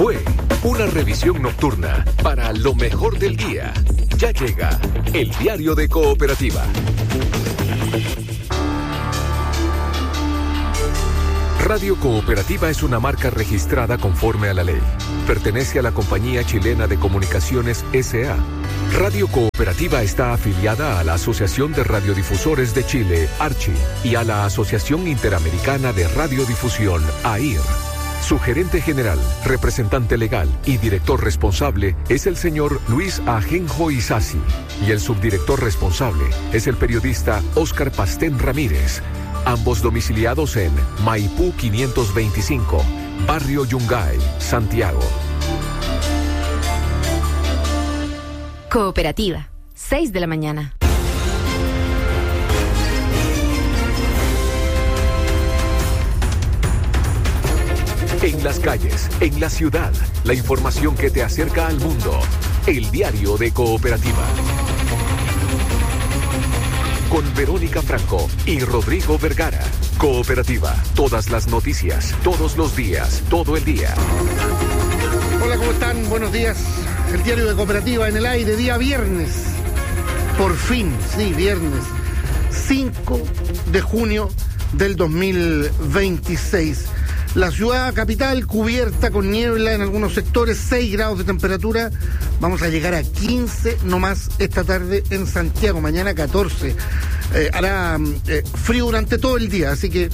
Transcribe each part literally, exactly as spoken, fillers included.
Fue una revisión nocturna para lo mejor del día. Ya llega el Diario de Cooperativa. Radio Cooperativa es una marca registrada conforme a la ley. Pertenece a la Compañía Chilena de Comunicaciones S A Radio Cooperativa está afiliada a la Asociación de Radiodifusores de Chile, ARCHI, y a la Asociación Interamericana de Radiodifusión, A I R. Su gerente general, representante legal y director responsable es el señor Luis Ajenjo Isasi, y el subdirector responsable es el periodista Óscar Pastén Ramírez, ambos domiciliados en Maipú quinientos veinticinco, Barrio Yungay, Santiago. Cooperativa, seis de la mañana. En las calles, en la ciudad, la información que te acerca al mundo. El Diario de Cooperativa. Con Verónica Franco y Rodrigo Vergara. Cooperativa, todas las noticias, todos los días, todo el día. Hola, ¿cómo están? Buenos días. El Diario de Cooperativa en el aire, día viernes. Por fin, sí, viernes. cinco de junio del dos mil veintiséis. La ciudad capital cubierta con niebla en algunos sectores, seis grados de temperatura. Vamos a llegar a quince nomás esta tarde en Santiago, mañana catorce. Eh, hará eh, frío durante todo el día, así que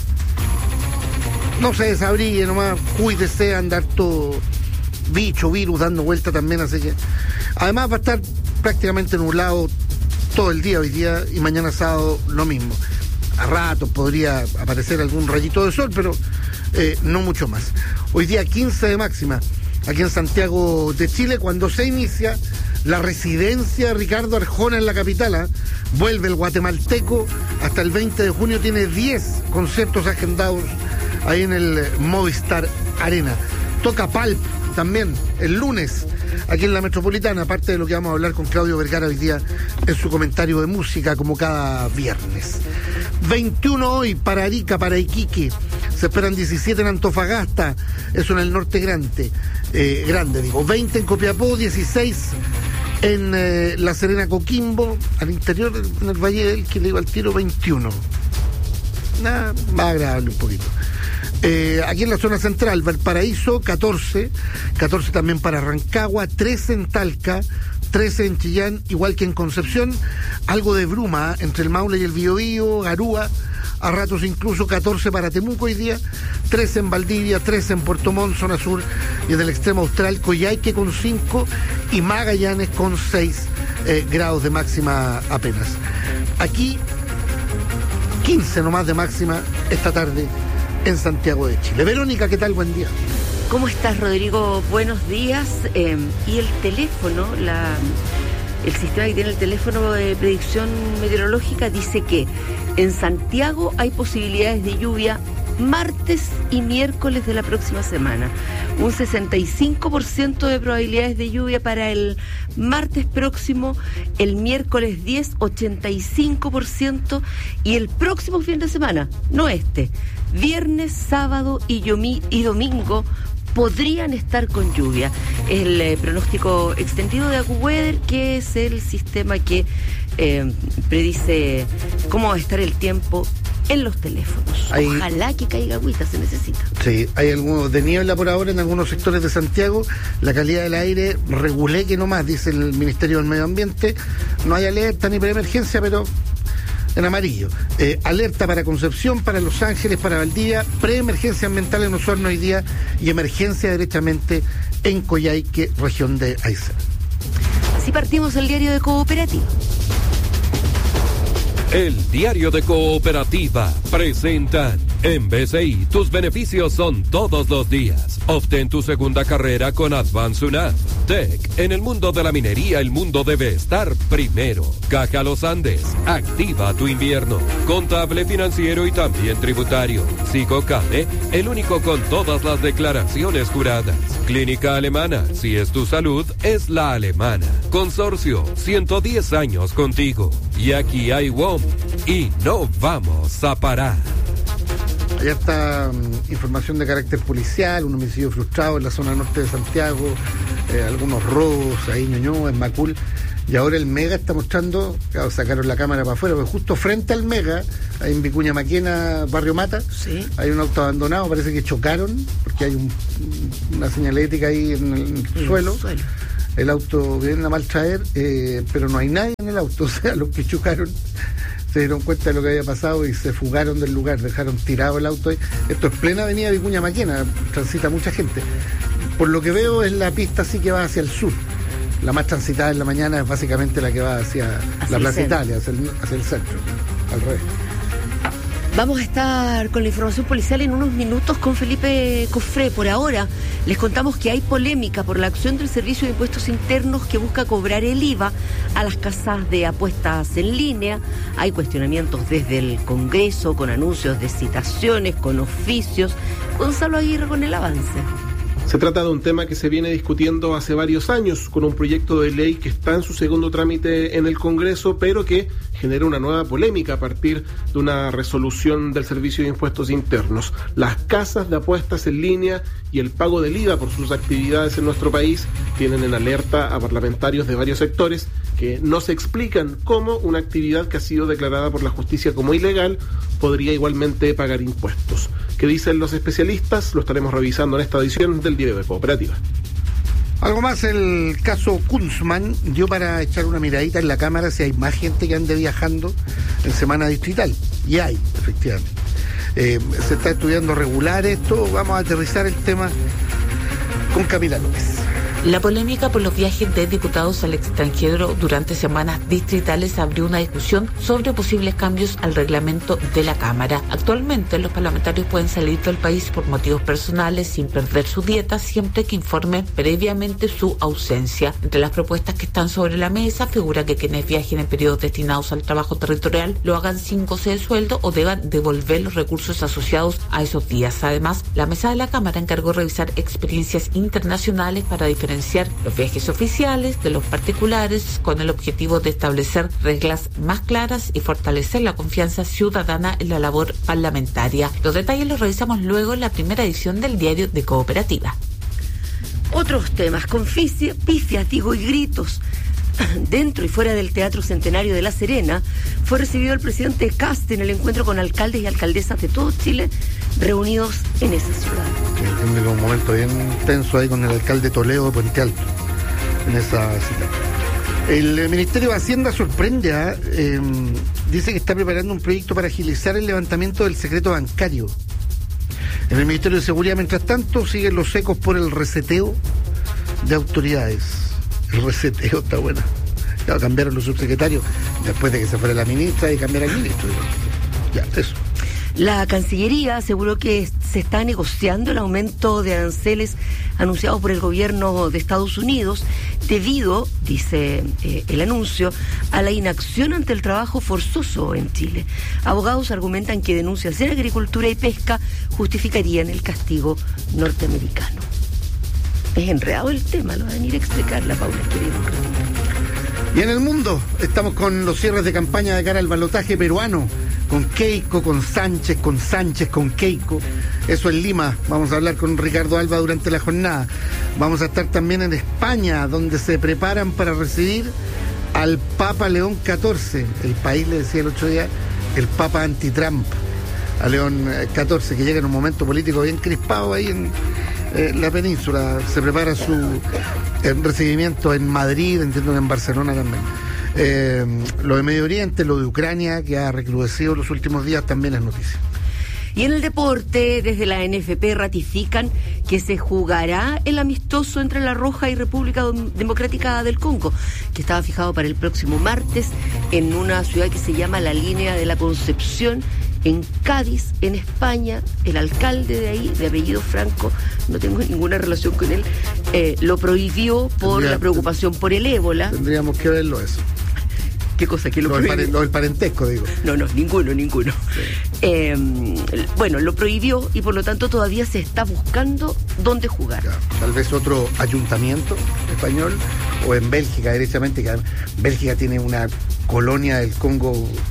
no se desabrigue nomás, cuídese, andar todo bicho, virus dando vuelta también, así que además va a estar prácticamente nublado todo el día hoy día y mañana sábado lo mismo. A ratos podría aparecer algún rayito de sol, pero eh, no mucho más. Hoy día quince de máxima aquí en Santiago de Chile, cuando se inicia la residencia de Ricardo Arjona en la capital. ¿eh? Vuelve el guatemalteco, hasta el veinte de junio tiene diez conciertos agendados ahí en el Movistar Arena. Toca Palp también el lunes aquí en la Metropolitana, aparte de lo que vamos a hablar con Claudio Vergara hoy día en su comentario de música, como cada viernes. veintiuno hoy para Arica, para Iquique. Se esperan diecisiete en Antofagasta, eso en el norte grande, eh, grande digo. veinte en Copiapó, dieciséis en eh, La Serena, Coquimbo, al interior, en el Valle del que le digo al tiro, veintiuno. Nada, más agradable un poquito. Eh, aquí en la zona central, Valparaíso, catorce, catorce también para Rancagua, trece en Talca, trece en Chillán, igual que en Concepción, algo de bruma ¿eh? entre el Maule y el Biobío, Garúa, a ratos incluso catorce para Temuco hoy día, trece en Valdivia, trece en Puerto Montt, zona sur, y en el extremo austral, Coyhaique con cinco y Magallanes con seis eh, grados de máxima apenas. Aquí, quince nomás de máxima esta tarde en Santiago de Chile. Verónica, ¿qué tal? Buen día. ¿Cómo estás, Rodrigo? Buenos días. Eh, y el teléfono, la, el sistema que tiene el teléfono de predicción meteorológica dice que en Santiago hay posibilidades de lluvia martes y miércoles de la próxima semana. Un sesenta y cinco por ciento de probabilidades de lluvia para el martes próximo, el miércoles diez, ochenta y cinco por ciento, y el próximo fin de semana, no este, viernes, sábado y, yomi, y domingo podrían estar con lluvia. El eh, pronóstico extendido de AccuWeather, que es el sistema que eh, predice cómo va a estar el tiempo en los teléfonos. Hay, Ojalá que caiga agüita, se necesita. Sí, hay algo de niebla por ahora en algunos sectores de Santiago. La calidad del aire regulé que nomás, dice el Ministerio del Medio Ambiente. No hay alerta ni preemergencia, pero en amarillo. Eh, alerta para Concepción, para Los Ángeles, para Valdivia, preemergencia ambiental en Osorno hoy día y emergencia derechamente en Coyhaique, región de Aysén. Así partimos el Diario de Cooperativa. El Diario de Cooperativa presenta en B C I, tus beneficios son todos los días. Obtén tu segunda carrera con Advance U N A V. Tech, en el mundo de la minería, el mundo debe estar primero. Caja Los Andes, activa tu invierno. Contable, financiero y también tributario. Psicocane, el único con todas las declaraciones juradas. Clínica Alemana, si es tu salud, es la alemana. Consorcio, ciento diez años contigo. Y aquí hay W O M y no vamos a parar. Abierta um, información de carácter policial, un homicidio frustrado en la zona norte de Santiago, eh, algunos robos ahí en Ñuñoa, en Macul. Y ahora el Mega está mostrando, claro, sacaron la cámara para afuera, porque justo frente al Mega, ahí en Vicuña Maquena, Barrio Mata, sí, hay un auto abandonado, parece que chocaron, porque hay un, una señalética ahí en el, en el suelo. suelo. El auto viene a mal traer, eh, pero no hay nadie en el auto, o sea, los que chocaron se dieron cuenta de lo que había pasado y se fugaron del lugar, dejaron tirado el auto ahí. Esto es plena avenida Vicuña Maquena, transita mucha gente. Por lo que veo es la pista sí que va hacia el sur. La más transitada en la mañana es básicamente la que va hacia, hacia la Plaza Italia, hacia el, hacia el centro, al revés. Vamos a estar con la información policial en unos minutos con Felipe Cofré. Por ahora, les contamos que hay polémica por la acción del Servicio de Impuestos Internos que busca cobrar el I V A a las casas de apuestas en línea. Hay cuestionamientos desde el Congreso, con anuncios de citaciones, con oficios. Gonzalo Aguirre con el avance. Se trata de un tema que se viene discutiendo hace varios años con un proyecto de ley que está en su segundo trámite en el Congreso, pero que genera una nueva polémica a partir de una resolución del Servicio de Impuestos Internos. Las casas de apuestas en línea y el pago del I V A por sus actividades en nuestro país tienen en alerta a parlamentarios de varios sectores que no se explican cómo una actividad que ha sido declarada por la justicia como ilegal podría igualmente pagar impuestos. ¿Qué dicen los especialistas? Lo estaremos revisando en esta edición del Diario de Cooperativa. Algo más, el caso Kunzman dio para echar una miradita en la Cámara si hay más gente que ande viajando en semana distrital. Y hay, efectivamente. Eh, se está estudiando regular esto. Vamos a aterrizar el tema con Camila López. La polémica por los viajes de diputados al extranjero durante semanas distritales abrió una discusión sobre posibles cambios al reglamento de la Cámara. Actualmente, los parlamentarios pueden salir del país por motivos personales sin perder su dieta, siempre que informen previamente su ausencia. Entre las propuestas que están sobre la mesa figura que quienes viajen en periodos destinados al trabajo territorial lo hagan sin goce de sueldo o deban devolver los recursos asociados a esos días. Además, la mesa de la Cámara encargó revisar experiencias internacionales para diferenciar los viajes oficiales de los particulares con el objetivo de establecer reglas más claras y fortalecer la confianza ciudadana en la labor parlamentaria. Los detalles los revisamos luego en la primera edición del Diario de Cooperativa. Otros temas, con pifias, digo, y gritos. Dentro y fuera del Teatro Centenario de La Serena, fue recibido el presidente Kast en el encuentro con alcaldes y alcaldesas de todo Chile reunidos en esa ciudad. Tiene un momento bien tenso ahí con el alcalde Toledo de Puente Alto, en esa cita. El Ministerio de Hacienda sorprende, ¿eh? Eh, dice que está preparando un proyecto para agilizar el levantamiento del secreto bancario. En el Ministerio de Seguridad, mientras tanto, siguen los ecos por el reseteo de autoridades. El reseteo está bueno. Claro, cambiaron los subsecretarios después de que se fuera la ministra y cambiara el ministro. Ya, eso. La Cancillería aseguró que se está negociando el aumento de aranceles anunciados por el gobierno de Estados Unidos debido, dice eh, el anuncio, a la inacción ante el trabajo forzoso en Chile. Abogados argumentan que denuncias en agricultura y pesca justificarían el castigo norteamericano. Es enredado el tema, lo va a venir a explicar la Paula, querido. Y en el mundo estamos con los cierres de campaña de cara al balotaje peruano, con Keiko, con Sánchez, con Sánchez, con Keiko. Eso en Lima. Vamos a hablar con Ricardo Alba durante la jornada. Vamos a estar también en España, donde se preparan para recibir al Papa León catorce. El país le decía el otro día, el Papa anti-Trump, a León catorce, que llega en un momento político bien crispado ahí en eh, la península. Se prepara su eh, recibimiento en Madrid, entiendo que en Barcelona también. Eh, lo de Medio Oriente, lo de Ucrania, que ha recrudecido los últimos días, también es noticia. Y en el deporte, desde la N F P ratifican que se jugará el amistoso entre La Roja y República Democrática del Congo, que estaba fijado para el próximo martes en una ciudad que se llama La Línea de la Concepción, en Cádiz, en España. El alcalde de ahí, de apellido Franco, no tengo ninguna relación con él, eh, lo prohibió por Tendría, la preocupación por el ébola. Tendríamos que verlo eso. ¿Qué cosa? ¿Que lo, lo, del lo del parentesco, digo. No, no, ninguno, ninguno. Sí. Eh, bueno, lo prohibió y por lo tanto todavía se está buscando dónde jugar. Claro, tal vez otro ayuntamiento español o en Bélgica, derechamente, que Bélgica tiene una colonia del Congo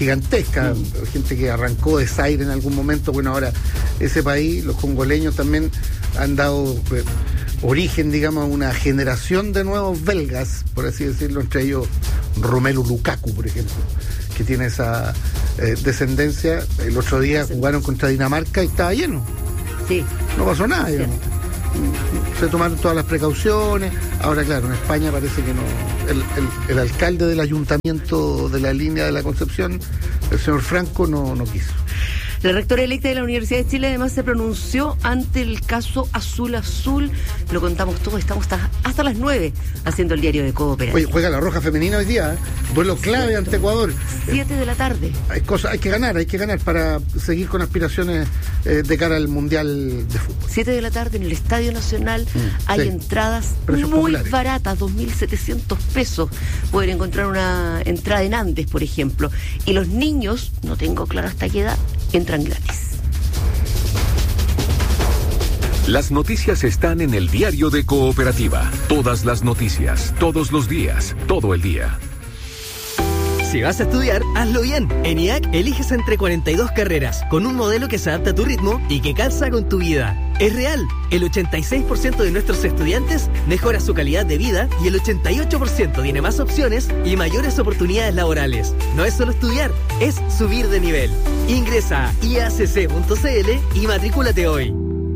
gigantesca, gente que arrancó de Zaire en algún momento. Bueno, ahora ese país, los congoleños también han dado eh, origen, digamos, a una generación de nuevos belgas, por así decirlo, entre ellos Romelu Lukaku, por ejemplo, que tiene esa eh, descendencia. El otro día jugaron contra Dinamarca y estaba lleno. Sí. No pasó nada, digamos. Se tomaron todas las precauciones. Ahora, claro, en España parece que no. El, el, el alcalde del ayuntamiento de la línea de la Concepción, el señor Franco, no, no quiso. La rectora electa de la Universidad de Chile además se pronunció ante el caso Azul Azul. Lo contamos todo, estamos hasta, hasta las nueve haciendo el diario de Cooperativa. Oye, juega la Roja Femenina hoy día, ¿eh? Duelo clave ante Ecuador. Siete de la tarde. Hay cosas, hay que ganar, hay que ganar para seguir con aspiraciones eh, de cara al Mundial de Fútbol. Siete de la tarde en el Estadio Nacional. Mm, hay sí. entradas Precios muy populares. baratas, dos mil setecientos pesos. Pueden encontrar una entrada en Andes, por ejemplo. Y los niños, no tengo claro hasta qué edad, entran gratis. Las noticias están en el diario de Cooperativa. Todas las noticias, todos los días, todo el día. Si vas a estudiar, hazlo bien. En I A C eliges entre cuarenta y dos carreras, con un modelo que se adapta a tu ritmo y que calza con tu vida. Es real. El ochenta y seis por ciento de nuestros estudiantes mejora su calidad de vida y el ochenta y ocho por ciento tiene más opciones y mayores oportunidades laborales. No es solo estudiar, es subir de nivel. Ingresa a i a c c punto c l y matrículate hoy.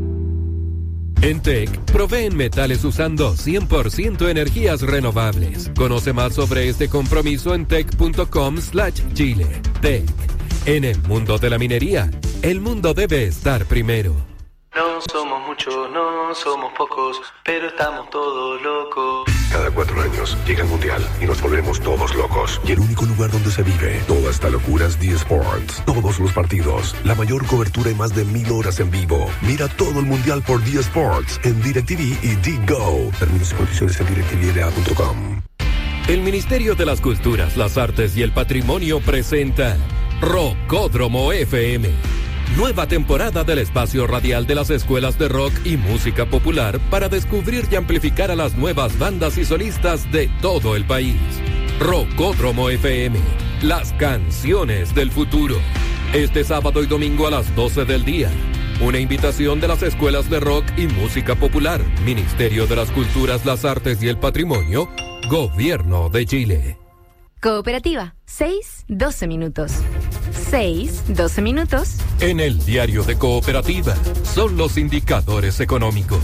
En T E C, proveen metales usando cien por ciento energías renovables. Conoce más sobre este compromiso en tec.com slash Chile. T E C. En el mundo de la minería, el mundo debe estar primero. No somos muchos, no somos pocos, pero estamos todos locos. Cada cuatro años llega el Mundial y nos volvemos todos locos. Y el único lugar donde se vive toda esta locura es D-Sports. Todos los partidos, la mayor cobertura y más de mil horas en vivo. Mira todo el Mundial por D-Sports en DirecTV y D-Go. Términos y condiciones en direct t v l a punto com. El Ministerio de las Culturas, las Artes y el Patrimonio presenta Rockódromo F M. Nueva temporada del espacio radial de las escuelas de rock y música popular para descubrir y amplificar a las nuevas bandas y solistas de todo el país. Rockódromo F M, las canciones del futuro. Este sábado y domingo a las doce del día. Una invitación de las escuelas de rock y música popular, Ministerio de las Culturas, las Artes y el Patrimonio, Gobierno de Chile. Cooperativa, seis, doce minutos. seis, doce minutos. En el diario de Cooperativa, son los indicadores económicos.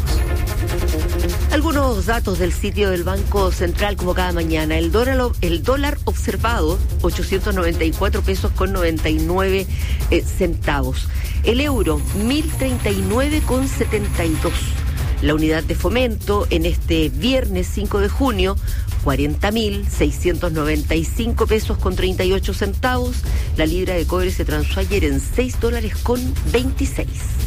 Algunos datos del sitio del Banco Central como cada mañana. El dólar, el dólar observado, ochocientos noventa y cuatro pesos con noventa y nueve eh, centavos. El euro, mil treinta y nueve con setenta y dos. La unidad de fomento en este viernes cinco de junio, cuarenta mil seiscientos noventa y cinco pesos con treinta y ocho centavos. La libra de cobre se transó ayer en seis dólares con veintiséis.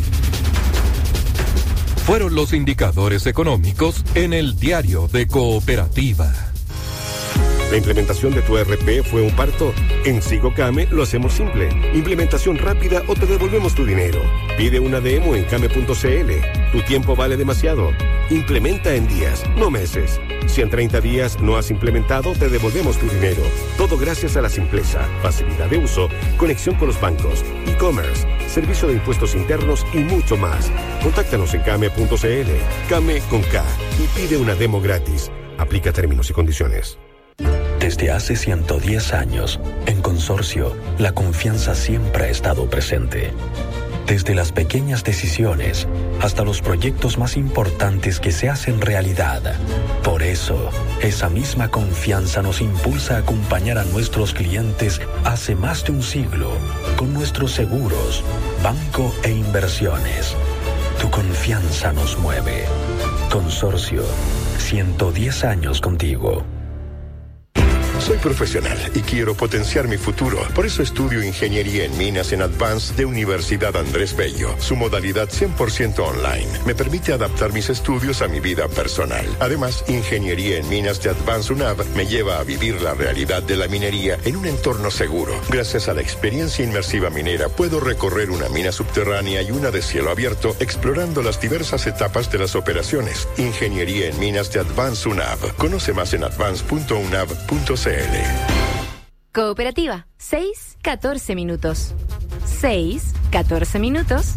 Fueron los indicadores económicos en el diario de Cooperativa. ¿La implementación de tu E R P fue un parto? En Sigocame lo hacemos simple. Implementación rápida o te devolvemos tu dinero. Pide una demo en came punto c l. Tu tiempo vale demasiado. Implementa en días, no meses. Si en treinta días no has implementado, te devolvemos tu dinero. Todo gracias a la simpleza, facilidad de uso, conexión con los bancos, e-commerce, servicio de impuestos internos y mucho más. Contáctanos en came punto c l. Came con K y pide una demo gratis. Aplica términos y condiciones. Desde hace ciento diez años, en Consorcio, la confianza siempre ha estado presente. Desde las pequeñas decisiones hasta los proyectos más importantes que se hacen realidad. Por eso, esa misma confianza nos impulsa a acompañar a nuestros clientes hace más de un siglo con nuestros seguros, banco e inversiones. Tu confianza nos mueve. Consorcio, ciento diez años contigo. Soy profesional y quiero potenciar mi futuro. Por eso estudio Ingeniería en Minas en Advance de Universidad Andrés Bello. Su modalidad cien por ciento online me permite adaptar mis estudios a mi vida personal. Además, Ingeniería en Minas de Advance U N A V me lleva a vivir la realidad de la minería en un entorno seguro. Gracias a la experiencia inmersiva minera, puedo recorrer una mina subterránea y una de cielo abierto, explorando las diversas etapas de las operaciones. Ingeniería en Minas de Advance U N A V. Conoce más en advance punto u n a v punto c l. Cooperativa, seis, catorce minutos. seis, catorce minutos.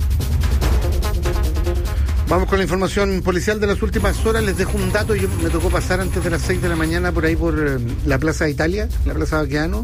Vamos con la información policial de las últimas horas. Les dejo un dato. Yo me tocó pasar antes de las seis de la mañana por ahí por eh, la Plaza de Italia, la Plaza Baqueano,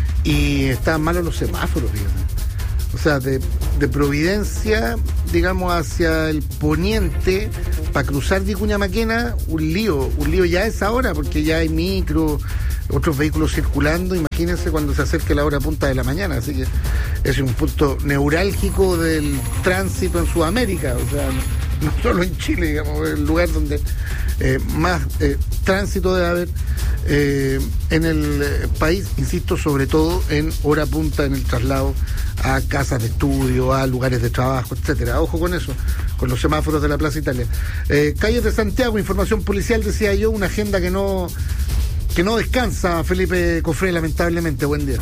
y estaban malos los semáforos, fíjate. O sea, de, de Providencia, digamos, hacia el poniente, para cruzar Vicuña Maquena, un lío, un lío ya a esa hora, porque ya hay micro, otros vehículos circulando. Imagínense cuando se acerque la hora punta de la mañana. Así que es un punto neurálgico del tránsito en Sudamérica, o sea, no solo en Chile, digamos, el lugar donde eh, más eh, tránsito debe haber eh, en el eh, país, insisto, sobre todo en hora punta, en el traslado a casas de estudio, a lugares de trabajo, etcétera. Ojo con eso, con los semáforos de la Plaza Italia. Eh, calles de Santiago, información policial, decía yo, una agenda que no que no descansa, Felipe Cofré, lamentablemente. Buen día.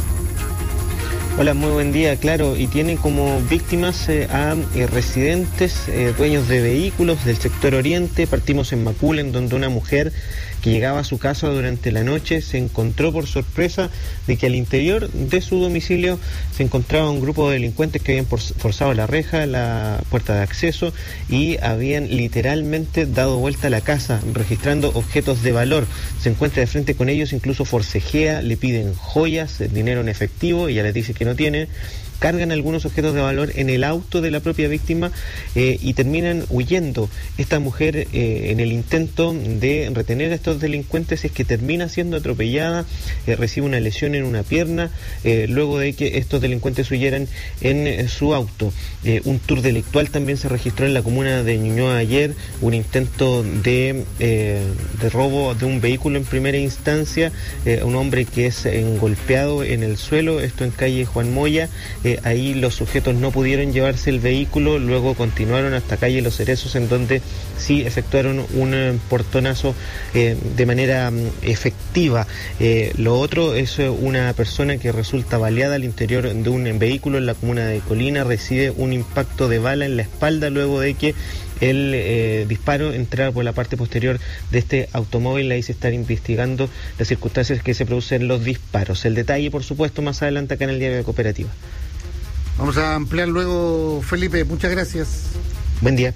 Hola, muy buen día, claro, y tiene como víctimas eh, a eh, residentes, eh, dueños de vehículos del sector oriente. Partimos en Maculen, donde una mujer que llegaba a su casa durante la noche se encontró por sorpresa de que al interior de su domicilio se encontraba un grupo de delincuentes que habían forzado la reja, la puerta de acceso, y habían literalmente dado vuelta a la casa, registrando objetos de valor. Se encuentra de frente con ellos, incluso forcejea, le piden joyas, dinero en efectivo, ella les dice que no tiene. Cargan algunos objetos de valor en el auto de la propia víctima eh, y terminan huyendo. Esta mujer, eh, en el intento de retener a estos delincuentes, es que termina siendo atropellada, eh, recibe una lesión en una pierna, eh, luego de que estos delincuentes huyeran en eh, su auto. Eh, un tour delictual también se registró en la comuna de Ñuñoa ayer, un intento de, eh, de robo de un vehículo en primera instancia, eh, un hombre que es eh, golpeado en el suelo, esto en calle Juan Moya. Eh, ahí los sujetos no pudieron llevarse el vehículo, luego continuaron hasta calle Los Cerezos, en donde sí efectuaron un eh, portonazo eh, de manera um, efectiva. Eh, lo otro es eh, una persona que resulta baleada al interior de un vehículo en la comuna de Colina, recibe un impacto de bala en la espalda luego de que el eh, disparo entrara por la parte posterior de este automóvil. Ahí se están investigando las circunstancias que se producen los disparos. El detalle, por supuesto, más adelante acá en el Diario de Cooperativa. Vamos a ampliar luego, Felipe. Muchas gracias. Buen día.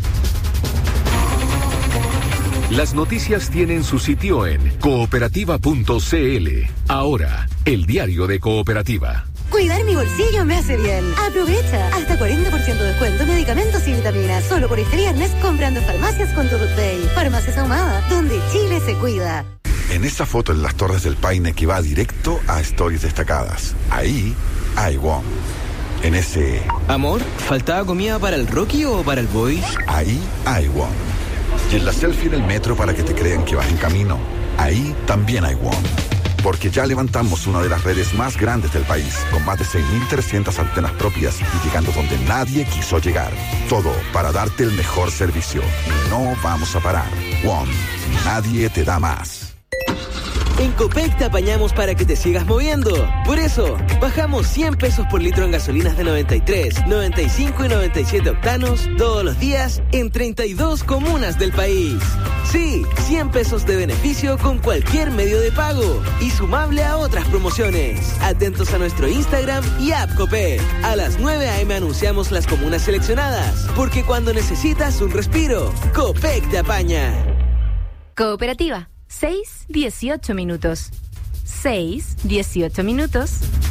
Las noticias tienen su sitio en cooperativa punto c l. Ahora, el Diario de Cooperativa. Cuidar mi bolsillo me hace bien. Aprovecha. Hasta cuarenta por ciento de descuento en medicamentos y vitaminas. Solo por este viernes comprando en farmacias con tu Day. Farmacias Ahumada, donde Chile se cuida. En esta foto en las Torres del Paine que va directo a Stories Destacadas. Ahí hay WOM. En ese... Amor, ¿faltaba comida para el Rocky o para el Boy? Ahí hay WOM. Y en la selfie en el metro para que te crean que vas en camino. Ahí también hay WOM. Porque ya levantamos una de las redes más grandes del país, con más de seis mil trescientas antenas propias y llegando donde nadie quiso llegar. Todo para darte el mejor servicio. Y no vamos a parar. WOM. Nadie te da más. En Copec te apañamos para que te sigas moviendo. Por eso, bajamos cien pesos por litro en gasolinas de noventa y tres, noventa y cinco y noventa y siete octanos todos los días en treinta y dos comunas del país. Sí, cien pesos de beneficio con cualquier medio de pago y sumable a otras promociones. Atentos a nuestro Instagram y app Copec. A las nueve a eme anunciamos las comunas seleccionadas, porque cuando necesitas un respiro, Copec te apaña. Cooperativa. seis, dieciocho minutos. seis, dieciocho minutos.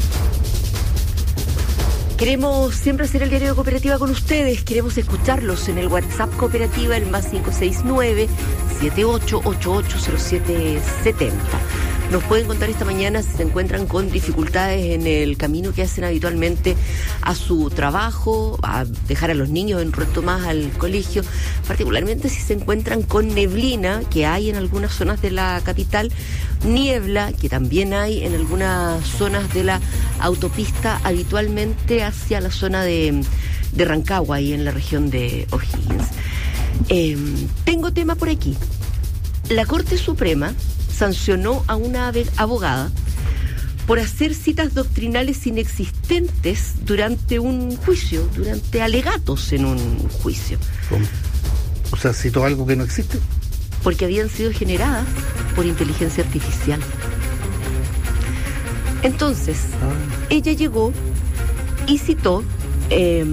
Queremos siempre hacer el Diario de Cooperativa con ustedes. Queremos escucharlos en el WhatsApp Cooperativa, el más cinco seis nueve, siete ocho ocho ocho, cero siete siete cero. Nos pueden contar esta mañana si se encuentran con dificultades en el camino que hacen habitualmente a su trabajo, a dejar a los niños en un rato más al colegio, particularmente si se encuentran con neblina, que hay en algunas zonas de la capital, niebla, que también hay en algunas zonas de la autopista, habitualmente hacia la zona de, de Rancagua y en la región de O'Higgins. Eh, tengo tema por aquí. La Corte Suprema sancionó a una abogada por hacer citas doctrinales inexistentes durante un juicio, durante alegatos en un juicio. ¿Cómo? O sea, citó algo que no existe. Porque habían sido generadas por inteligencia artificial. Entonces, ella llegó y citó eh,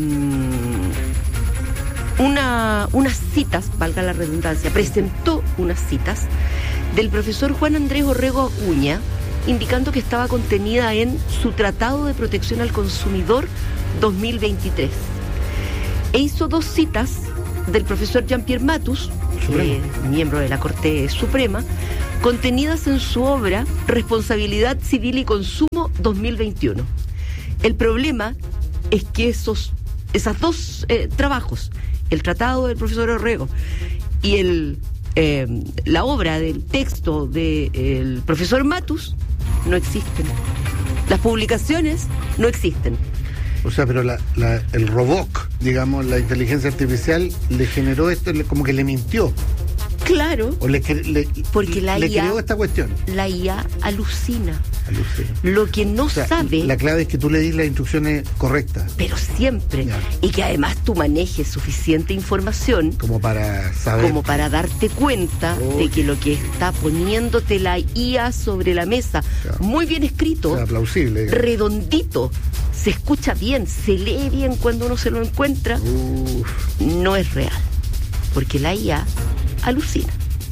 una, unas citas, valga la redundancia, presentó unas citas del profesor Juan Andrés Orrego Acuña, indicando que estaba contenida en su Tratado de Protección al Consumidor dos mil veintitrés. E hizo dos citas del profesor Jean-Pierre Matus, eh, miembro de la Corte Suprema, contenidas en su obra Responsabilidad Civil y Consumo dos mil veintiuno. El problema es que esos esos dos eh, trabajos, el tratado del profesor Orrego y el eh, la obra del texto del profesor Matus, no existen. Las publicaciones no existen. O sea, pero la, la, el robot, digamos, la inteligencia artificial le generó esto, le, como que le mintió. Claro. O le, le, porque la le I A, creó esta cuestión. La I A alucina. Alucina. Lo que no o sea, sabe. La clave es que tú le dis las instrucciones correctas. Pero siempre. Ya. Y que además tú manejes suficiente información. Como para saber. Como para darte cuenta oh, de que lo que está poniéndote la I A sobre la mesa, ya. Muy bien escrito. O sea, plausible. Digamos. Redondito. Se escucha bien, se lee bien cuando uno se lo encuentra. Uf. No es real. Porque la I A alucina.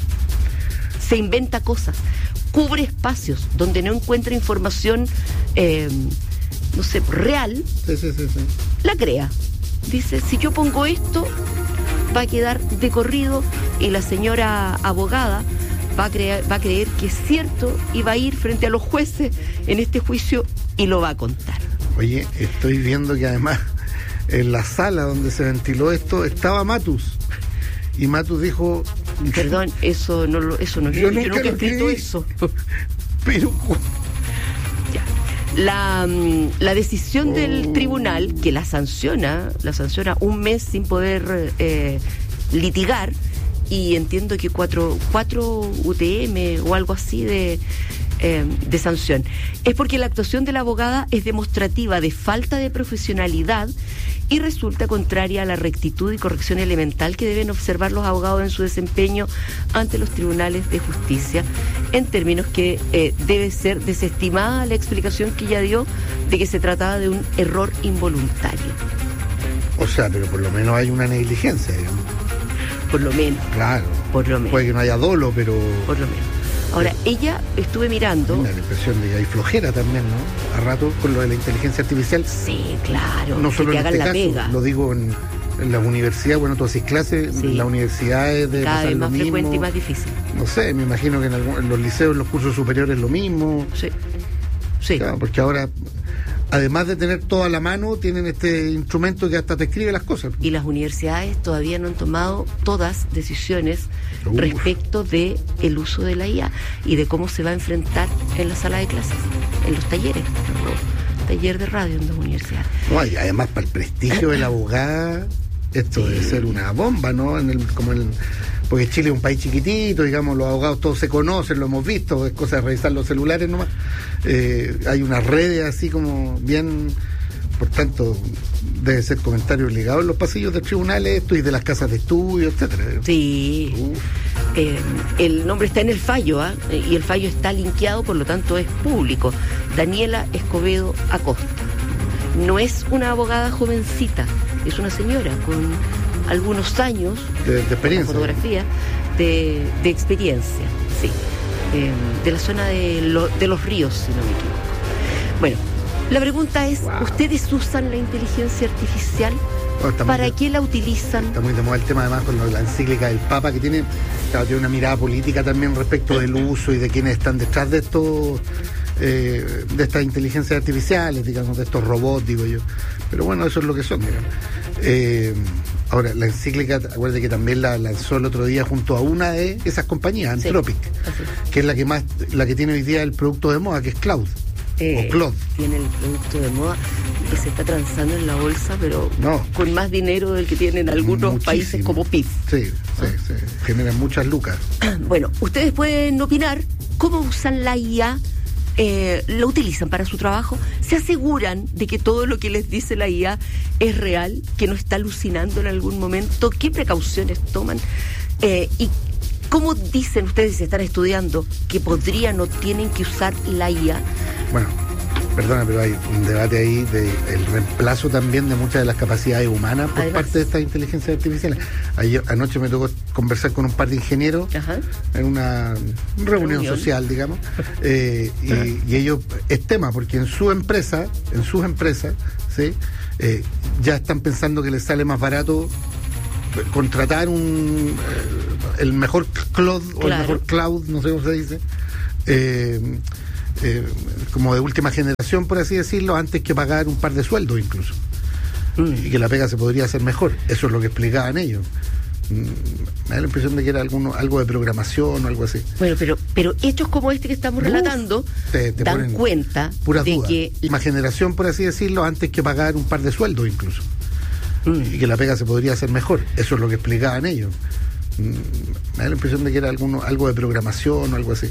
Se inventa cosas. Cubre espacios donde no encuentra información, eh, no sé, real. Sí, sí, sí, sí. La crea. Dice, si yo pongo esto, va a quedar de corrido y la señora abogada va a, creer, va a creer que es cierto y va a ir frente a los jueces en este juicio y lo va a contar. Oye, estoy viendo que además en la sala donde se ventiló esto estaba Matus. Y Matus dijo... Perdón, eso no lo, eso no yo, yo nunca, yo nunca he escrito eso. Pero... Ya. La, la decisión oh. del tribunal, que la sanciona, la sanciona un mes sin poder eh, litigar, y entiendo que cuatro, cuatro U T M o algo así de... Eh, de sanción, es porque la actuación de la abogada es demostrativa de falta de profesionalidad y resulta contraria a la rectitud y corrección elemental que deben observar los abogados en su desempeño ante los tribunales de justicia, en términos que eh, debe ser desestimada la explicación que ella dio de que se trataba de un error involuntario. O sea, pero por lo menos hay una negligencia, digamos. Por lo menos. Claro. Por lo menos. Puede que no haya dolo, pero... Por lo menos. Ahora, ella, estuve mirando... Me da la impresión de que hay flojera también, ¿no? A rato con lo de la inteligencia artificial. Sí, claro. No solo que en hagan este la caso, pega. Lo digo en, en la universidad, bueno, tú haces clases, sí. En la universidad es de cada pasar vez lo más mismo. Frecuente y más difícil. No sé, me imagino que en, algún, en los liceos, en los cursos superiores lo mismo. Sí, sí. Claro, porque ahora... Además de tener todo a la mano, tienen este instrumento que hasta te escribe las cosas. Y las universidades todavía no han tomado todas decisiones Uf. respecto de el uso de la I A y de cómo se va a enfrentar en la sala de clases, en los talleres, los talleres de radio en las universidades. No, y además para el prestigio de la abogada, esto sí. debe ser una bomba, ¿no? En el, como el, porque Chile es un país chiquitito, digamos, los abogados todos se conocen, lo hemos visto, es cosa de revisar los celulares nomás. Eh, hay unas redes así como bien, por tanto, debe ser comentario obligado en los pasillos de tribunales esto y de las casas de estudio, etcétera. Sí. Eh, el nombre está en el fallo, ¿eh? Y el fallo está linkeado, por lo tanto es público. Daniela Escobedo Acosta. No es una abogada jovencita, es una señora con algunos años de, de experiencia, fotografía de, de experiencia, sí, eh, de la zona de, lo, de los ríos, si no me equivoco. Bueno, la pregunta es, wow. ¿Ustedes usan la inteligencia artificial? Bueno, ¿Para de, qué la utilizan? Está muy de moda el tema, además, con la encíclica del Papa, que tiene, claro, tiene una mirada política también respecto del uso y de quienes están detrás de estos eh, de estas inteligencias artificiales, digamos, de estos robots, digo yo. Pero bueno, eso es lo que son, digamos. Eh, ahora, la encíclica, acuérdate que también la lanzó el otro día junto a una de esas compañías, Anthropic, sí, que es la que más, la que tiene hoy día el producto de moda, que es Cloud. Eh, o Claude. Tiene el producto de moda que se está transando en la bolsa, pero no. con más dinero del que tienen algunos Muchísimo. países como P I B. Sí, sí, sí, generan muchas lucas. Bueno, ustedes pueden opinar cómo usan la I A. Eh, ¿la utilizan para su trabajo? ¿Se aseguran de que todo lo que les dice la I A es real? ¿Que no está alucinando en algún momento? ¿Qué precauciones toman? Eh, ¿Y cómo dicen ustedes, si están estudiando, que podrían o tienen que usar la I A? Bueno, Perdona, pero hay un debate ahí del reemplazo también de muchas de las capacidades humanas por Además. parte de estas inteligencias artificiales. Ayer, anoche me tocó conversar con un par de ingenieros Ajá. en una reunión, Reunión. social, digamos, eh, y, y ellos, es tema, porque en su empresa, en sus empresas, ¿sí? Eh, ya están pensando que les sale más barato contratar un eh, el mejor cloud o Claro. el mejor cloud, no sé cómo se dice, eh, eh, como de última generación, por así decirlo, antes que pagar un par de sueldos incluso. Mm. Y que la pega se podría hacer mejor. Eso es lo que explicaban ellos. Mm, me da la impresión de que era alguno, algo de programación o algo así. Bueno, pero pero hechos como este que estamos Uf, relatando te- te dan ponen cuenta Pura de duda. que Última generación, por así decirlo, antes que pagar un par de sueldos incluso. Mm. Y que la pega se podría hacer mejor. Eso es lo que explicaban ellos. Mm, me da la impresión de que era alguno, algo de programación o algo así.